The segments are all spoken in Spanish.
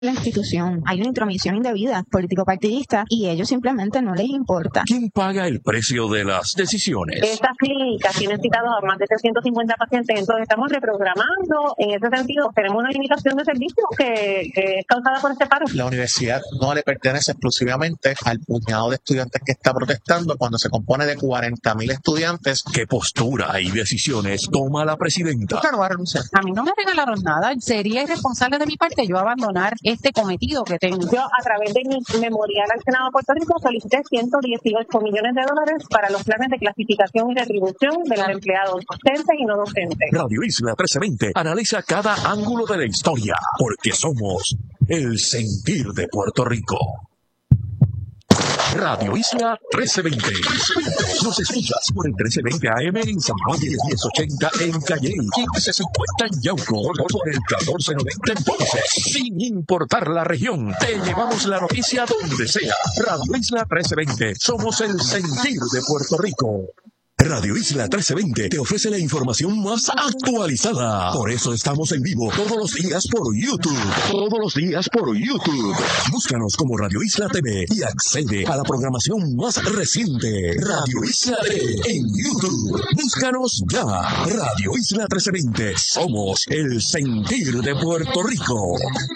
la institución. Hay una intromisión indebida político-partidista y ellos simplemente no les importa. ¿Quién paga el precio de las decisiones? Estas clínicas tienen citados a más de 350 pacientes, entonces estamos reprogramando. En ese sentido, tenemos una limitación de servicios que es causada por este paro. La universidad no le pertenece exclusivamente al puñado de estudiantes que está protestando cuando se compone de 40,000 estudiantes. ¿Qué postura y decisiones toma la presidenta? Usted no va a renunciar. A mí no me regalaron nada. Sería irresponsable de mi parte yo abandonar este cometido que tengo. Yo, a través de mi memorial al Senado de Puerto Rico, solicité $118 millones para los planes de clasificación y retribución de los empleados docentes y no docentes. Radio Isla 1320 analiza cada ángulo de la historia, porque somos el sentir de Puerto Rico. Radio Isla 1320. Nos escuchas por el 1320 AM en San Juan y el 1080 en Calle, 1550 en Yauco, por el 1490 en Ponce. Sin importar la región, te llevamos la noticia donde sea. Radio Isla 1320. Somos el sentir de Puerto Rico. Radio Isla 1320 te ofrece la información más actualizada. Por eso estamos en vivo todos los días por YouTube. Todos los días por YouTube. Búscanos como Radio Isla TV y accede a la programación más reciente. Radio Isla TV en YouTube. Búscanos ya. Radio Isla 1320. Somos el sentir de Puerto Rico.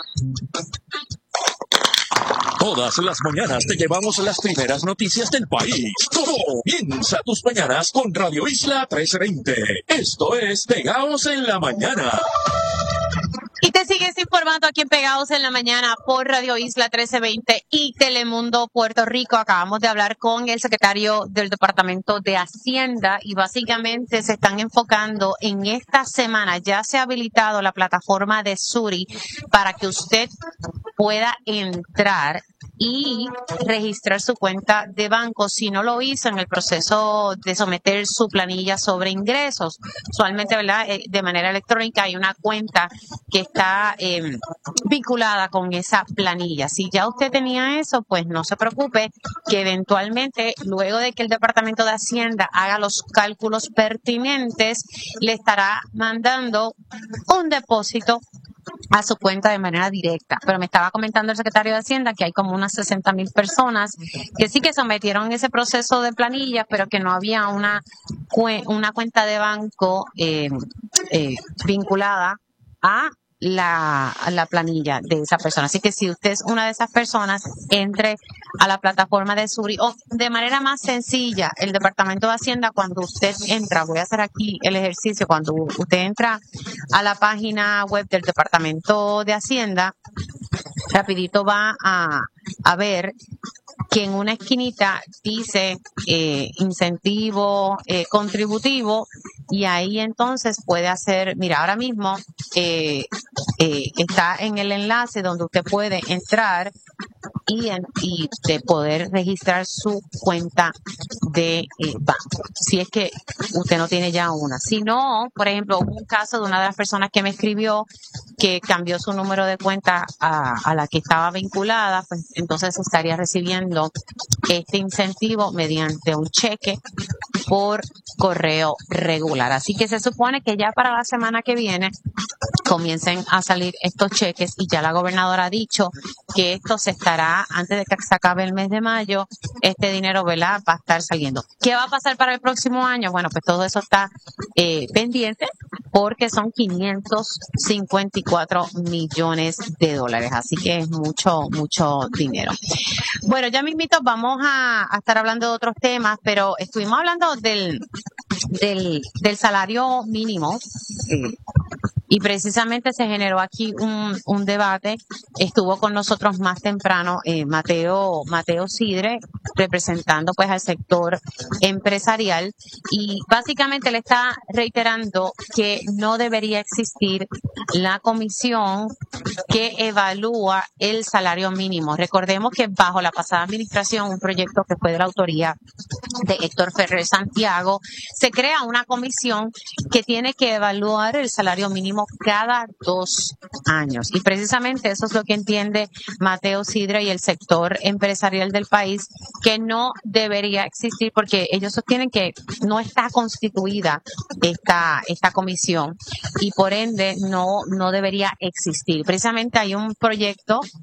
Todas las mañanas te llevamos las primeras noticias del país. Comienza tus mañanas con Radio Isla 1320. Esto es Pegados en la Mañana. Y te sigues informando aquí en Pegados en la Mañana por Radio Isla 1320 y Telemundo Puerto Rico. Acabamos de hablar con el secretario del Departamento de Hacienda y básicamente se están enfocando en esta semana. Ya se ha habilitado la plataforma de Suri para que usted pueda entrar y registrar su cuenta de banco si no lo hizo en el proceso de someter su planilla sobre ingresos. Usualmente, ¿verdad? De manera electrónica hay una cuenta que está vinculada con esa planilla. Si ya usted tenía eso, pues no se preocupe, que eventualmente, luego de que el Departamento de Hacienda haga los cálculos pertinentes, le estará mandando un depósito a su cuenta de manera directa. Pero me estaba comentando el secretario de Hacienda que hay como unas 60,000 personas que sí que sometieron ese proceso de planilla, pero que no había una cuenta de banco vinculada a la planilla de esa persona. Así que si usted es una de esas personas, entre a la plataforma de Suri o de manera más sencilla, el Departamento de Hacienda, cuando usted entra, voy a hacer aquí el ejercicio, cuando usted entra a la página web del Departamento de Hacienda, rapidito va a ver que en una esquinita dice incentivo contributivo y ahí entonces puede hacer, mira, ahora mismo está en el enlace donde usted puede entrar y de poder registrar su cuenta de banco, si es que usted no tiene ya una. Si no, por ejemplo, hubo un caso de una de las personas que me escribió que cambió su número de cuenta a la que estaba vinculada, pues entonces estaría recibiendo este incentivo mediante un cheque por correo regular. Así que se supone que ya para la semana que viene comiencen a salir estos cheques y ya la gobernadora ha dicho que esto se estará, antes de que se acabe el mes de mayo, este dinero, ¿verdad?, va a estar saliendo. ¿Qué va a pasar para el próximo año? Bueno, pues todo eso está pendiente porque son $554 millones. Así que es mucho dinero. Bueno, ya mismito vamos a estar hablando de otros temas, pero estuvimos hablando del salario mínimo. Y precisamente se generó aquí un debate. Estuvo con nosotros más temprano Mateo Sidre, representando pues al sector empresarial, y básicamente le está reiterando que no debería existir la comisión que evalúa el salario mínimo. Recordemos que bajo la pasada administración, un proyecto que fue de la autoría de Héctor Ferrer Santiago, se crea una comisión que tiene que evaluar el salario mínimo mínimo cada 2 años. Y precisamente eso es lo que entiende Mateo Sidre y el sector empresarial del país, que no debería existir porque ellos sostienen que no está constituida esta comisión y por ende no debería existir. Precisamente hay un proyecto